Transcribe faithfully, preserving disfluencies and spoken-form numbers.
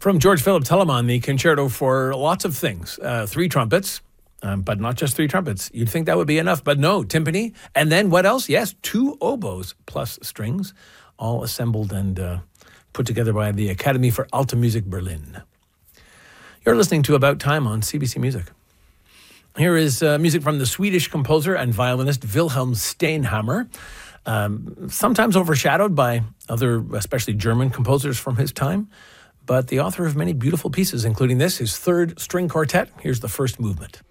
From George Philip Telemann, the concerto for lots of things. Uh, three trumpets, um, but not just three trumpets. You'd think that would be enough, but no, timpani. And then what else? Yes, two oboes plus strings, all assembled and uh, put together by the Academy for Alte Musik Berlin. You're listening to About Time on C B C Music. Here is uh, music from the Swedish composer and violinist Wilhelm Steinhammer, um, sometimes overshadowed by other, especially German composers from his time, but the author of many beautiful pieces, including this, his third string quartet. Here's the first movement.